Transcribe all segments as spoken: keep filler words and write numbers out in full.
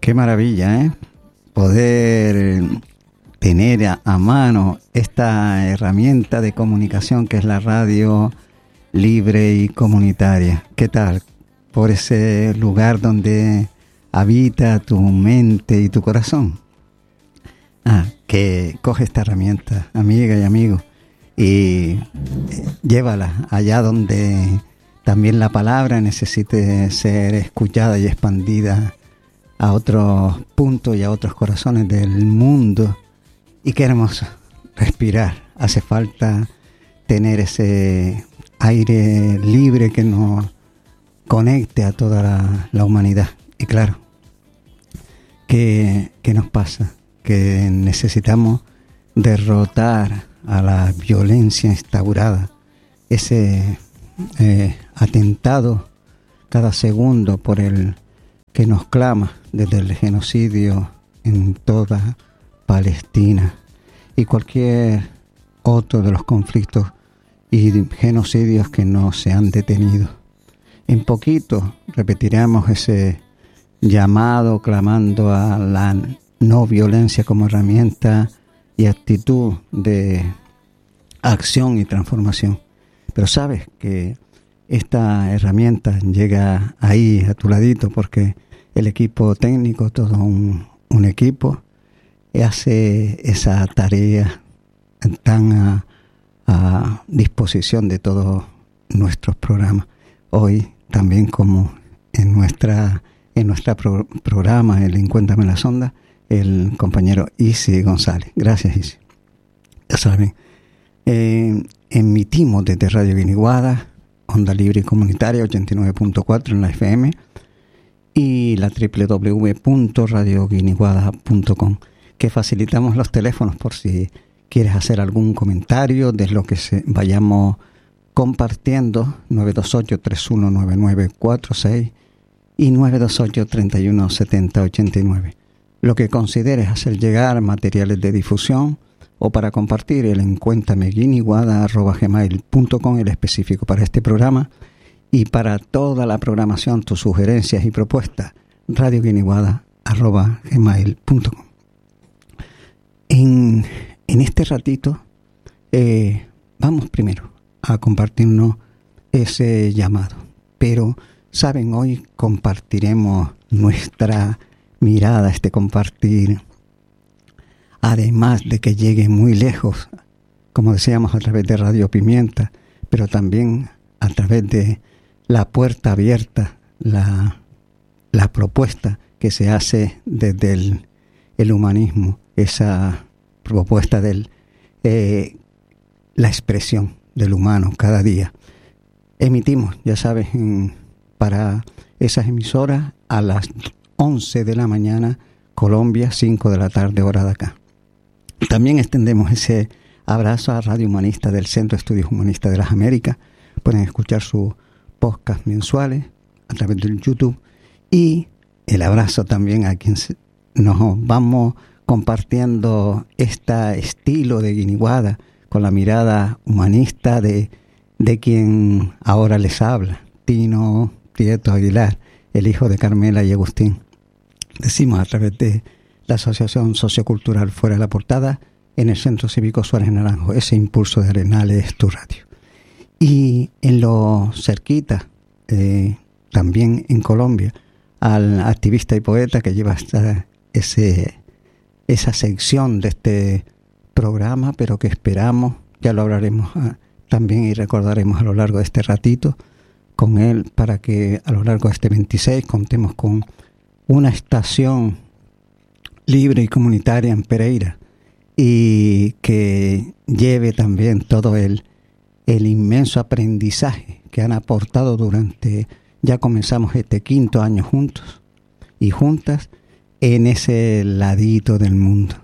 Qué maravilla, ¿eh? Poder tener a, a mano esta herramienta de comunicación que es la radio libre y comunitaria. ¿Qué tal? Por ese lugar donde habita tu mente y tu corazón. Ah, que coge esta herramienta, amiga y amigo, y llévala allá donde también la palabra necesite ser escuchada y expandida a otros puntos y a otros corazones del mundo. Y qué hermoso respirar. Hace falta tener ese aire libre que nos conecte a toda la, la humanidad. Y claro, ¿qué, qué nos pasa? Que necesitamos derrotar a la violencia instaurada, ese eh, atentado cada segundo por el que nos clama desde el genocidio en toda Palestina y cualquier otro de los conflictos y genocidios que no se han detenido. En poquito repetiremos ese llamado clamando a la no violencia como herramienta y actitud de acción y transformación. Pero sabes que esta herramienta llega ahí a tu ladito porque el equipo técnico, todo un, un equipo, hace esa tarea tan a, a disposición de todos nuestros programas. Hoy también como en nuestra en nuestro pro, programa, el Encuéntrame las Ondas, el compañero Isi González. Gracias, Isi. Ya saben, eh, emitimos desde Radio Guiniguada, Onda Libre y Comunitaria ochenta y nueve punto cuatro en la F M y la doble u doble u doble u punto radio guiniguada punto com, que facilitamos los teléfonos por si quieres hacer algún comentario de lo que se vayamos compartiendo, nueve dos ocho, tres uno nueve nueve cuatro seis y nueve dos ocho, tres uno siete cero ocho nueve. Lo que consideres hacer llegar materiales de difusión o para compartir el encuéntrame guiniguada arroba gmail punto com, el específico para este programa, y para toda la programación, tus sugerencias y propuestas, radio guiniguada arroba gmail punto com. En, en este ratito eh, vamos primero a compartirnos ese llamado, pero saben, hoy compartiremos nuestra mirada, este compartir, además de que llegue muy lejos, como decíamos, a través de Radio Pimienta, pero también a través de la puerta abierta, la, la propuesta que se hace desde el, el humanismo, esa propuesta de eh, la expresión del humano cada día. Emitimos, ya sabes, en, para esas emisoras a las once de la mañana, Colombia, cinco de la tarde, hora de acá. También extendemos ese abrazo a Radio Humanista del Centro de Estudios Humanistas de las Américas. Pueden escuchar sus podcasts mensuales a través del YouTube, y el abrazo también a quien se, nos vamos compartiendo este estilo de Guiniguada con la mirada humanista de, de quien ahora les habla, Tino Prieto Aguilar, el hijo de Carmela y Agustín. Decimos a través de la Asociación Sociocultural Fuera de la Portada en el Centro Cívico Suárez Naranjo, ese impulso de Arenales, tu radio. Y en lo cerquita, eh, también en Colombia, al activista y poeta que lleva esta, ese, esa sección de este programa, pero que esperamos, ya lo hablaremos a, también y recordaremos a lo largo de este ratito con él, para que a lo largo de este veintiséis contemos con una estación libre y comunitaria en Pereira, y que lleve también todo el, el inmenso aprendizaje que han aportado durante, ya comenzamos este quinto año juntos y juntas en ese ladito del mundo.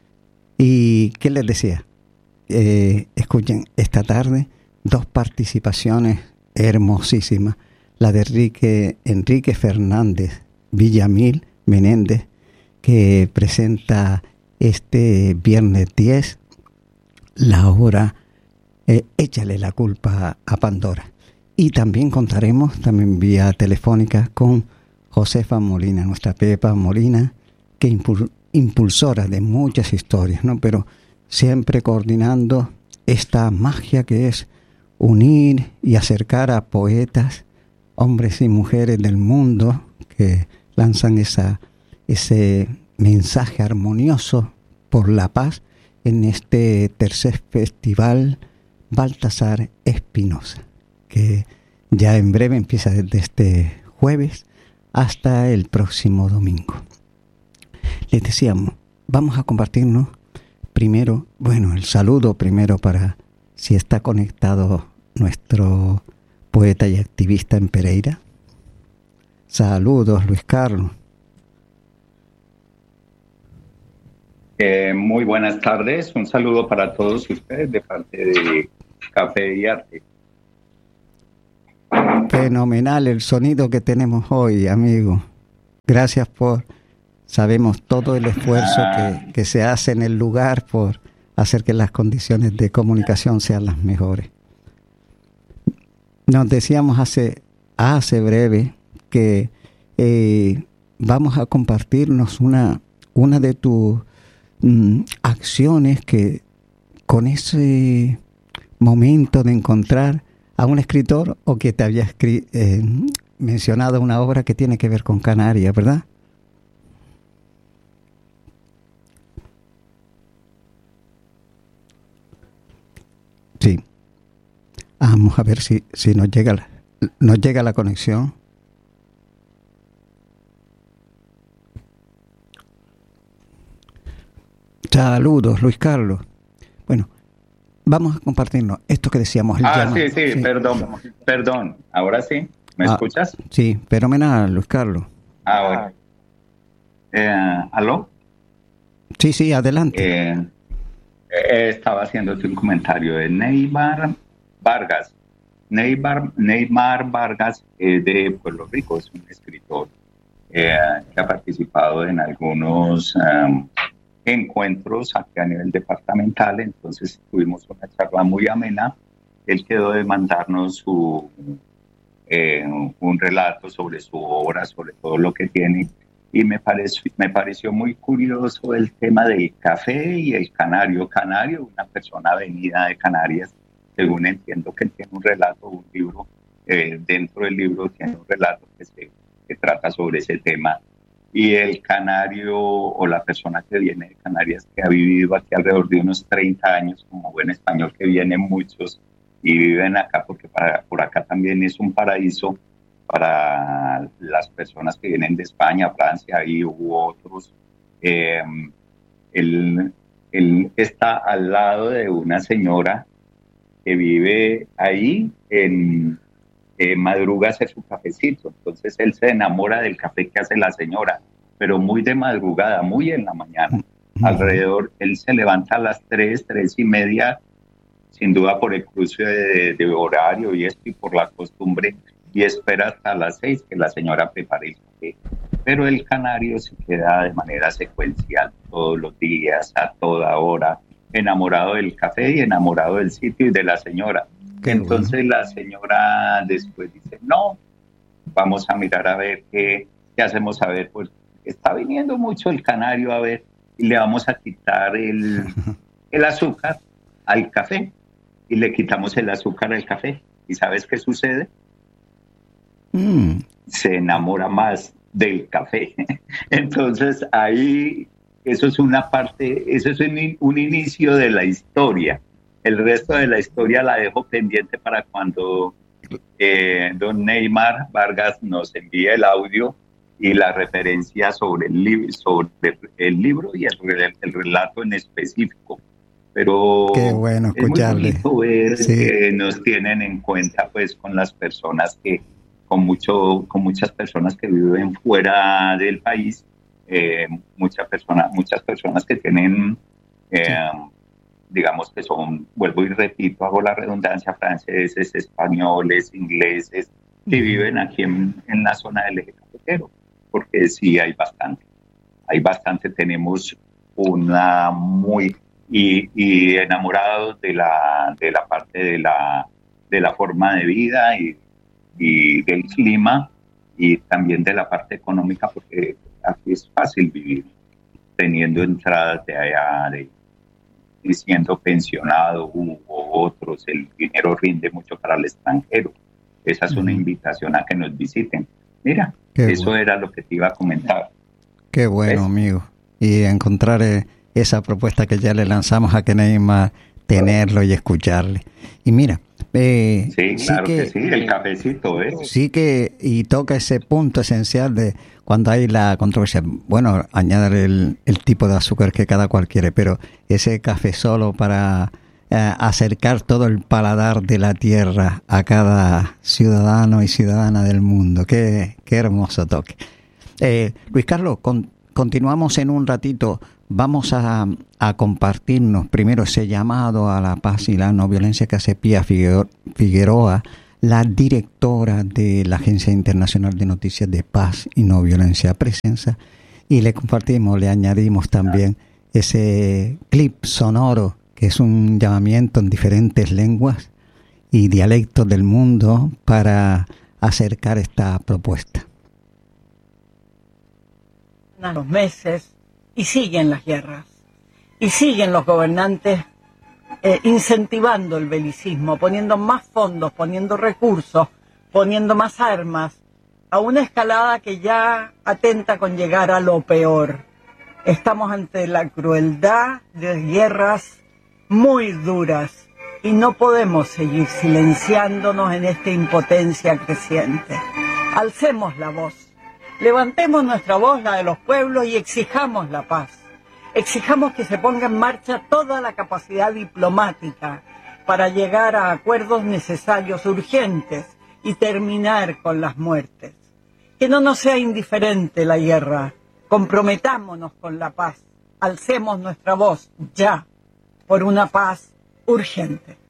¿Y qué les decía? Eh, escuchen, esta tarde dos participaciones hermosísimas, la de Enrique, Enrique Fernández Villamil Menéndez, que presenta este viernes diez la obra eh, Échale la culpa a Pandora. Y también contaremos, también vía telefónica, con Josefa Molina, nuestra Pepa Molina, que impul- impulsora de muchas historias, ¿no? Pero siempre coordinando esta magia que es unir y acercar a poetas, hombres y mujeres del mundo que lanzan esa, ese mensaje armonioso por la paz en este tercer festival Baltasar Espinosa, que ya en breve empieza desde este jueves hasta el próximo domingo. Les decíamos, vamos a compartirnos primero, bueno, el saludo primero para si está conectado nuestro poeta y activista en Pereira. Saludos, Luis Carlos. Eh, muy buenas tardes, un saludo para todos ustedes de parte de Café y Arte. Fenomenal el sonido que tenemos hoy, amigo. Gracias por, sabemos todo el esfuerzo ah. que, que se hace en el lugar por hacer que las condiciones de comunicación sean las mejores. Nos decíamos hace, hace breve que eh, vamos a compartirnos una, una de tus mm, acciones que con ese momento de encontrar a un escritor o que te había escri- eh, mencionado una obra que tiene que ver con Canarias, ¿verdad? Sí. Vamos a ver si, si nos llega la, nos llega la conexión. Saludos, Luis Carlos. Bueno, vamos a compartirnos esto que decíamos. El ah, llama. sí, sí, sí, perdón, perdón. Ahora sí, ¿me ah, escuchas? Sí, fenomenal, Luis Carlos. Ah, bueno. Eh, ¿Aló? Sí, sí, adelante. Eh, eh, estaba haciéndote un comentario de Neymar Vargas. Neymar, Neymar Vargas es de Puerto Rico, es un escritor eh, que ha participado en algunos um, encuentros aquí a nivel departamental, entonces tuvimos una charla muy amena. Él quedó de mandarnos su, eh, un relato sobre su obra, sobre todo lo que tiene, y me pareció, me pareció muy curioso el tema del café y el canario. Canario, una persona venida de Canarias, según entiendo que tiene un relato, un libro, eh, dentro del libro tiene un relato que, se, que trata sobre ese tema. Y el canario o la persona que viene de Canarias, que ha vivido aquí alrededor de unos treinta años, como buen español que vienen muchos y viven acá, porque para, por acá también es un paraíso para las personas que vienen de España, Francia y u otros. Eh, él, él está al lado de una señora que vive ahí, en eh, madruga a hacer su cafecito, entonces él se enamora del café que hace la señora, pero muy de madrugada, muy en la mañana, uh-huh. Alrededor, él se levanta a las tres, tres y media, sin duda por el cruce de, de horario y esto y por la costumbre, y espera hasta las seis que la señora prepare el café, pero el canario se queda de manera secuencial todos los días, a toda hora, enamorado del café y enamorado del sitio y de la señora. Qué Entonces bueno. La señora después dice, no, vamos a mirar a ver qué, qué hacemos, a ver, pues está viniendo mucho el canario, a ver, y le vamos a quitar el, el azúcar al café, y le quitamos el azúcar al café, ¿y sabes qué sucede? Mm. Se enamora más del café. Entonces ahí... Eso es una parte, eso es un, un inicio de la historia. El resto de la historia la dejo pendiente para cuando eh, don Neymar Vargas nos envíe el audio y la referencia sobre el, li- sobre el libro y el, el relato en específico. Pero qué bueno escucharle. Es muy bonito ver sí. que nos tienen en cuenta, pues, con las personas que, con mucho, con muchas personas que viven fuera del país. Eh, muchas personas muchas personas que tienen eh, sí. digamos que son, vuelvo y repito, hago la redundancia, franceses, españoles, ingleses que uh-huh. viven aquí en, en la zona del eje cafetero, porque sí hay bastante hay bastante, tenemos una muy y, y enamorados de la de la parte de la de la forma de vida y, y del clima. y también de la parte económica, porque aquí es fácil vivir, teniendo entradas de allá, de, y siendo pensionado u otros, el dinero rinde mucho para el extranjero. Esa es una uh-huh. invitación a que nos visiten. Mira, Qué eso bueno. Era lo que te iba a comentar. Qué bueno, ¿ves? Amigo. Y encontrar eh, esa propuesta que ya le lanzamos a que Neymar, tenerlo y escucharle. Y mira, eh, sí, claro sí que, que sí, el cafecito, ¿eh? Sí que, y toca ese punto esencial de cuando hay la controversia. Bueno, añadir el, el tipo de azúcar que cada cual quiere, pero ese café solo para eh, acercar todo el paladar de la tierra a cada ciudadano y ciudadana del mundo. Qué, qué hermoso toque. Eh, Luis Carlos, con, continuamos en un ratito. Vamos a, a compartirnos primero ese llamado a la paz y la no violencia que hace Pía Figueroa, la directora de la Agencia Internacional de Noticias de Paz y No Violencia Presenza, y le compartimos, le añadimos también ese clip sonoro que es un llamamiento en diferentes lenguas y dialectos del mundo para acercar esta propuesta. Los meses y siguen las guerras y siguen los gobernantes eh, incentivando el belicismo, poniendo más fondos, poniendo recursos, poniendo más armas a una escalada que ya atenta con llegar a lo peor. Estamos ante la crueldad de guerras muy duras y no podemos seguir silenciándonos en esta impotencia creciente. Alcemos la voz. Levantemos nuestra voz, la de los pueblos, y exijamos la paz. Exijamos que se ponga en marcha toda la capacidad diplomática para llegar a acuerdos necesarios, urgentes, y terminar con las muertes. Que no nos sea indiferente la guerra. Comprometámonos con la paz. Alcemos nuestra voz, ya, por una paz urgente.